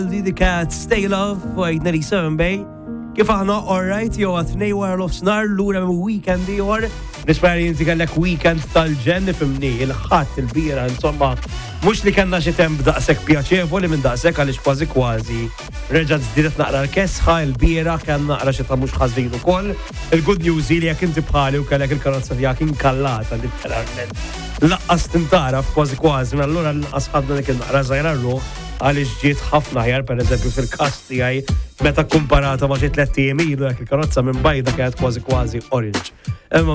The Cat Stay Love għajdna li Sunbay kif aħna alright jew għatnej wara l-ofsnar l-ura weekend ieħor nispera jinti kellek weekend tal-ġen nifhimni il-ħadd il-bira insomma mhux li kellna xi temp daqshekk pjaċevoli minn daqshekk għaliex kważi reġgħet żdiedet naqra l-kesħa il-bira kellna naqra xi ta' mhux ħażin ukoll. Il-good news li jekk inti bħali u kellek il-karozza tiegħek inkallata literalment laqqas tintara kważi minn allura lanqas ħadna dik il-naqra żgħira r-ruħ għaliex ġiet ħafna ħjar pereżempju fil-każ tiegħi meta kkumparata ma' xi 3 ijiem ilu jekk il-karozza minn bajda kienet kważi orange.